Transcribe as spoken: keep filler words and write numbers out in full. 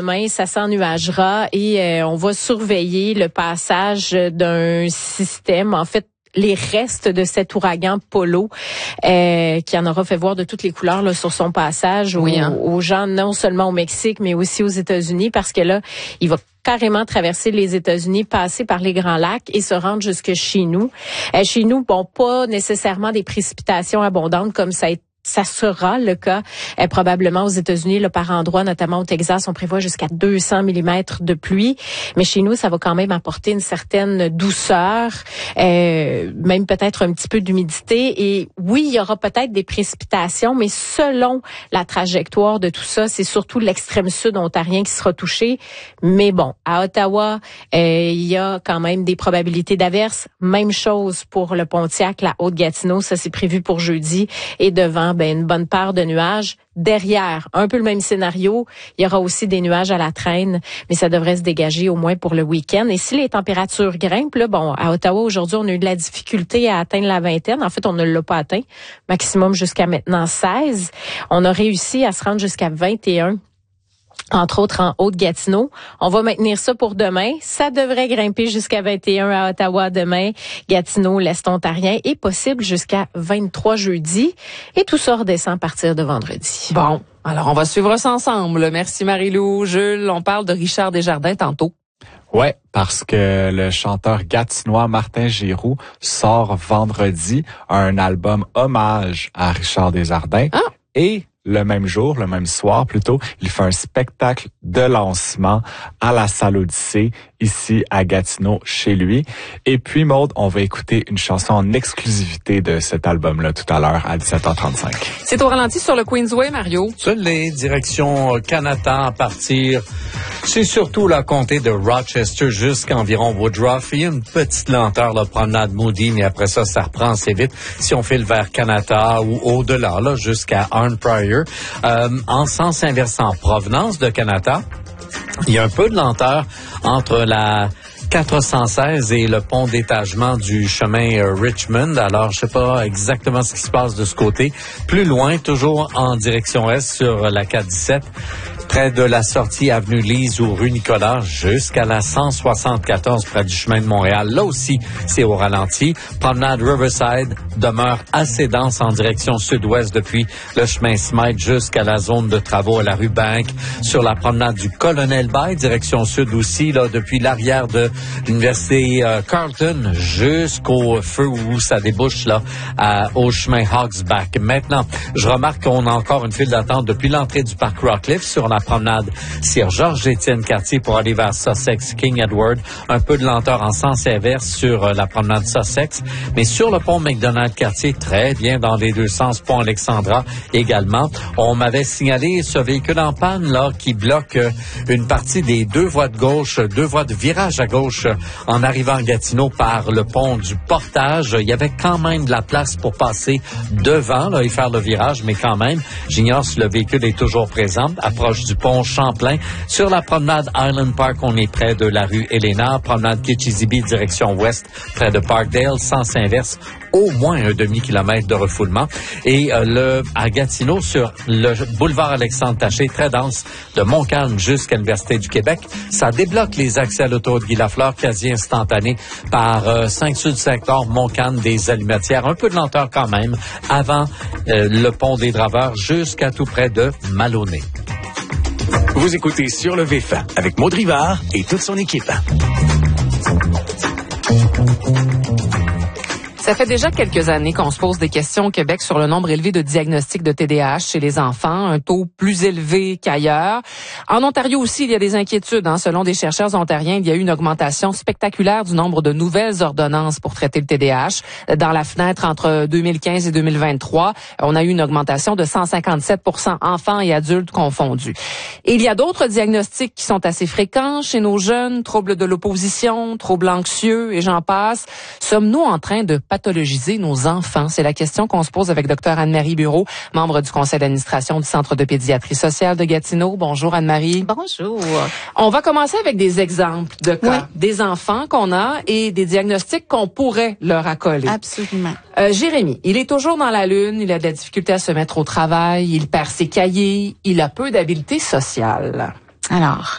demain, ça s'ennuagera et euh, on va surveiller le passage d'un système, en fait, les restes de cet ouragan Polo, euh, qui en aura fait voir de toutes les couleurs là, sur son passage oui, aux, hein. aux gens, non seulement au Mexique, mais aussi aux États-Unis, parce que là, il va carrément traverser les États-Unis, passer par les Grands Lacs et se rendre jusque chez nous. Euh, chez nous, bon, pas nécessairement des précipitations abondantes comme ça a été. Ça sera le cas euh, probablement aux États-Unis, là, par endroits, notamment au Texas, on prévoit jusqu'à deux cents millimètres de pluie. Mais chez nous, ça va quand même apporter une certaine douceur, euh, même peut-être un petit peu d'humidité. Et oui, il y aura peut-être des précipitations, mais selon la trajectoire de tout ça, c'est surtout l'extrême sud ontarien qui sera touché. Mais bon, à Ottawa, euh, il y a quand même des probabilités d'averses. Même chose pour le Pontiac, la Haute-Gatineau, ça c'est prévu pour jeudi. Et devant, ben, une bonne paire de nuages. Derrière, un peu le même scénario, il y aura aussi des nuages à la traîne, mais ça devrait se dégager au moins pour le week-end. Et si les températures grimpent, là, bon, à Ottawa, aujourd'hui, on a eu de la difficulté à atteindre la vingtaine. En fait, on ne l'a pas atteint. Maximum jusqu'à maintenant seize. On a réussi à se rendre jusqu'à vingt et un. Entre autres en Haute-Gatineau. On va maintenir ça pour demain. Ça devrait grimper jusqu'à vingt et un à Ottawa demain. Gatineau, l'Est ontarien est possible jusqu'à vingt-trois jeudi. Et tout ça redescend à partir de vendredi. Bon, alors on va suivre ça ensemble. Merci Marie-Lou. Jules, on parle de Richard Desjardins tantôt. Ouais, parce que le chanteur gatinois Martin Giroux sort vendredi un album hommage à Richard Desjardins. Ah. Et le même jour, le même soir plutôt, il fait un spectacle de lancement à la salle Odyssée, ici à Gatineau, chez lui. Et puis, Maude, on va écouter une chanson en exclusivité de cet album-là tout à l'heure à dix-sept heures trente-cinq. C'est au ralenti sur le Queensway, Mario. Sur les directions Canada à partir, c'est surtout la comté de Rochester jusqu'à environ Woodruff. Il y a une petite lenteur, la promenade Moody, mais après ça, ça reprend assez vite. Si on file vers Canada ou au-delà, là, jusqu'à Arnprior, euh, en sens inverse en provenance de Canada, il y a un peu de lenteur entre la quatre cent seize et le pont d'étagement du chemin euh, Richmond. Alors, je sais pas exactement ce qui se passe de ce côté. Plus loin, toujours en direction est sur la quatre dix-sept, près de la sortie avenue Lise ou rue Nicolas, jusqu'à la cent soixante-quatorze près du chemin de Montréal. Là aussi, c'est au ralenti. Promenade Riverside demeure assez dense en direction sud-ouest depuis le chemin Smythe jusqu'à la zone de travaux à la rue Bank. Sur la promenade du Colonel Bay, direction sud aussi, là, depuis l'arrière de l'université euh, Carleton jusqu'au feu où ça débouche là à, au chemin Hogsback. Maintenant, je remarque qu'on a encore une file d'attente depuis l'entrée du parc Rockcliffe sur la promenade Sir Georges-Étienne Cartier pour aller vers Sussex King Edward. Un peu de lenteur en sens inverse sur euh, la promenade Sussex, mais sur le pont McDonald Cartier, très bien dans les deux sens, pont Alexandra également. On m'avait signalé ce véhicule en panne là qui bloque euh, une partie des deux voies de gauche, deux voies de virage à gauche euh, en arrivant à Gatineau par le pont du Portage. Il y avait quand même de la place pour passer devant là, et faire le virage, mais quand même, j'ignore si le véhicule est toujours présent. Approche du pont Champlain. Sur la promenade Island Park, on est près de la rue Elena. Promenade Kitchizibee, direction ouest, près de Parkdale. Sens inverse, au moins un demi-kilomètre de refoulement. Et euh, le à Gatineau, sur le boulevard Alexandre-Taché, très dense, de Montcalm jusqu'à l'Université du Québec. Ça débloque les accès à l'autoroute Guy-Lafleur, quasi instantané, par euh, cinq sud, cinq nord, Montcalm, des Allumetières. Un peu de lenteur quand même, avant euh, le pont des Draveurs, jusqu'à tout près de Maloney. Vous écoutez Sur le Vif avec Maud Rivard et toute son équipe. Ça fait déjà quelques années qu'on se pose des questions au Québec sur le nombre élevé de diagnostics de T D A H chez les enfants, un taux plus élevé qu'ailleurs. En Ontario aussi, il y a des inquiétudes. Hein. Selon des chercheurs ontariens, il y a eu une augmentation spectaculaire du nombre de nouvelles ordonnances pour traiter le T D A H. Dans la fenêtre entre deux mille quinze et deux mille vingt-trois, on a eu une augmentation de cent cinquante-sept pour cent enfants et adultes confondus. Et il y a d'autres diagnostics qui sont assez fréquents chez nos jeunes, troubles de l'opposition, troubles anxieux et j'en passe. Sommes-nous en train de pathologiser nos enfants? C'est la question qu'on se pose avec Dr Anne-Marie Bureau, membre du conseil d'administration du Centre de pédiatrie sociale de Gatineau. Bonjour Anne-Marie. Bonjour. On va commencer avec des exemples de cas, oui. des enfants qu'on a et des diagnostics qu'on pourrait leur accoler. Absolument. Euh, Jérémy, il est toujours dans la lune, il a de la difficulté à se mettre au travail, il perd ses cahiers, il a peu d'habileté sociale. Alors,